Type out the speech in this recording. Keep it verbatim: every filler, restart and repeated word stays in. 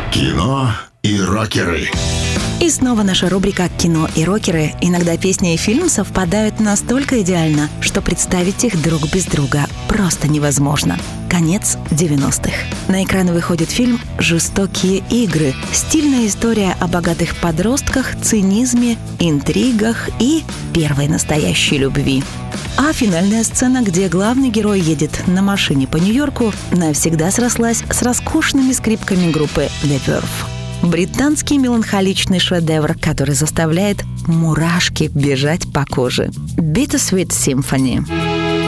Кино и рокеры. И снова наша рубрика «Кино и рокеры». Иногда песня и фильм совпадают настолько идеально, что представить их друг без друга просто невозможно. Конец девяностых. На экраны выходит фильм «Жестокие игры». Стильная история о богатых подростках, цинизме, интригах и первой настоящей любви. А финальная сцена, где главный герой едет на машине по Нью-Йорку, навсегда срослась с роскошными скрипками группы The Verve. Британский меланхоличный шедевр, который заставляет мурашки бежать по коже. Bittersweet Symphony.